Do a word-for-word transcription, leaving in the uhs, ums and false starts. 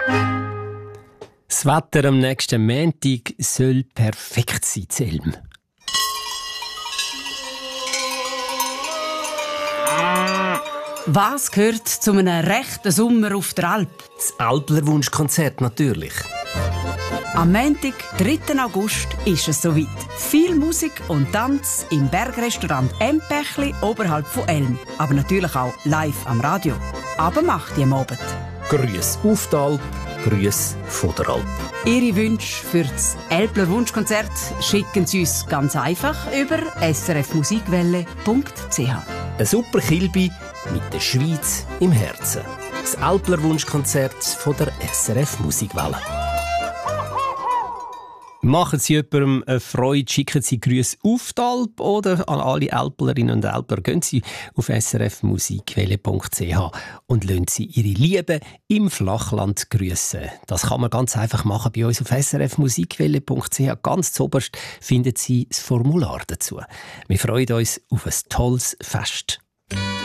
Das Wetter am nächsten Montag soll perfekt sein, Zelm. Was gehört zu einem rechten Sommer auf der Alp? Das Alpler-Wunschkonzert natürlich. Am Montag, dritten August, ist es soweit. Viel Musik und Tanz im Bergrestaurant Empechli oberhalb von Elm. Aber natürlich auch live am Radio. Aber macht ihr am Abend. Grüß auf die Alp, Grüß von der Alp. Ihre Wünsche für das Alpler Wunschkonzert schicken Sie uns ganz einfach über s r f musikwelle punkt c h. Ein super Kilby mit der Schweiz im Herzen. Das Alpler Wunschkonzert von der S R F Musikwelle. Machen Sie jemandem eine Freude, schicken Sie Grüße auf die Alp oder an alle Alplerinnen und Alpler. Gehen Sie auf s r f musikwelle punkt c h und lassen Sie Ihre Lieben im Flachland grüßen. Das kann man ganz einfach machen bei uns auf s r f musikwelle punkt c h. Ganz zuoberst finden Sie das Formular dazu. Wir freuen uns auf ein tolles Fest.